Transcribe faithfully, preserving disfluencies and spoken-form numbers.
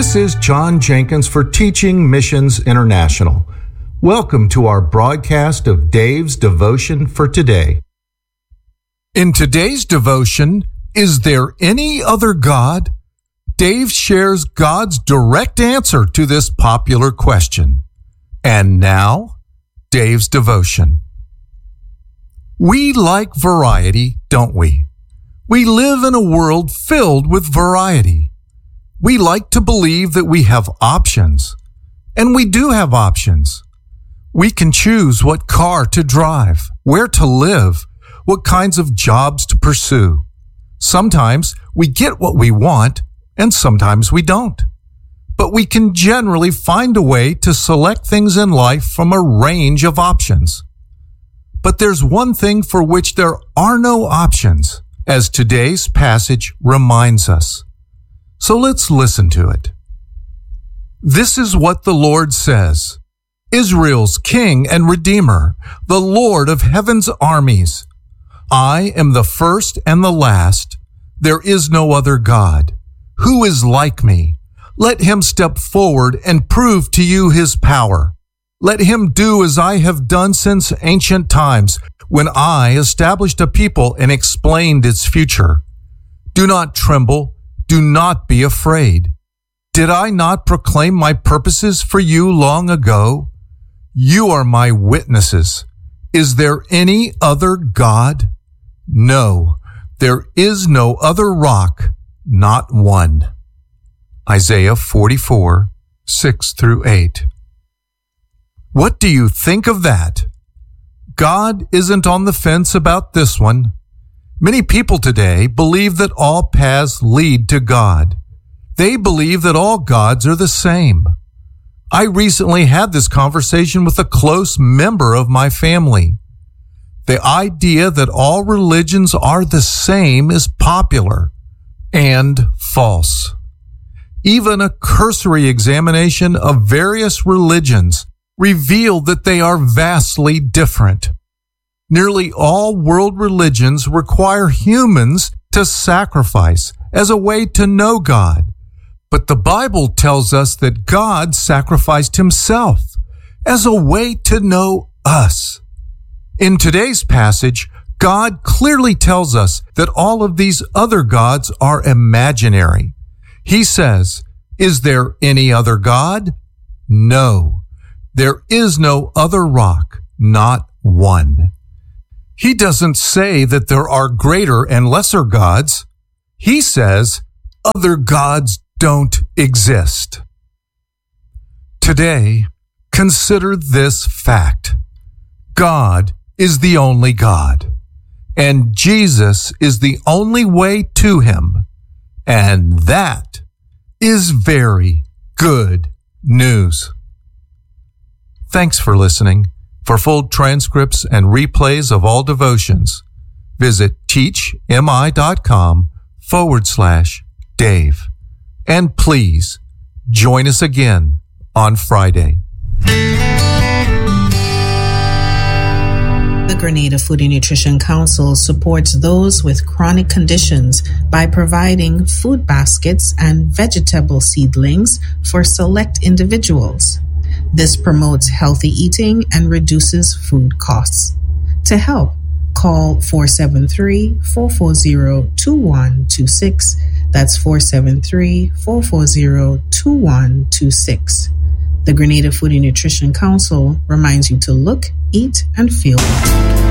This is John Jenkins for Teaching Missions International. Welcome to our broadcast of Dave's Devotion for today. In today's devotion, Is There Any Other God? Dave shares God's direct answer to this popular question. And now, Dave's devotion. We like variety, don't we? We live in a world filled with variety. We like to believe that we have options, and we do have options. We can choose what car to drive, where to live, what kinds of jobs to pursue. Sometimes we get what we want, and sometimes we don't. But we can generally find a way to select things in life from a range of options. But there's one thing for which there are no options, as today's passage reminds us. So let's listen to it. This is what the Lord says, Israel's King and Redeemer, the Lord of heaven's armies. I am the first and the last. There is no other God. Who is like me? Let him step forward and prove to you his power. Let him do as I have done since ancient times, when I established a people and explained its future. Do not tremble. Do not be afraid. Did I not proclaim my purposes for you long ago? You are my witnesses. Is there any other God? No, there is no other rock, not one. Isaiah forty-four, six through eight. What do you think of that? God isn't on the fence about this one. Many people today believe that all paths lead to God. They believe that all gods are the same. I recently had this conversation with a close member of my family. The idea that all religions are the same is popular and false. Even a cursory examination of various religions revealed that they are vastly different. Nearly all world religions require humans to sacrifice as a way to know God. But the Bible tells us that God sacrificed himself as a way to know us. In today's passage, God clearly tells us that all of these other gods are imaginary. He says, Is there any other God? No. There is no other rock, not one. He doesn't say that there are greater and lesser gods. He says other gods don't exist. Today, consider this fact. God is the only God, and Jesus is the only way to him. And that is very good news. Thanks for listening. For full transcripts and replays of all devotions, visit teachmi.com forward slash Dave. And please join us again on Friday. The Grenada Food and Nutrition Council supports those with chronic conditions by providing food baskets and vegetable seedlings for select individuals. This promotes healthy eating and reduces food costs. To help, call four seven three, four four zero, two one two six. That's four seven three, four four zero, two one two six. The Grenada Food and Nutrition Council reminds you to look, eat, and feel well.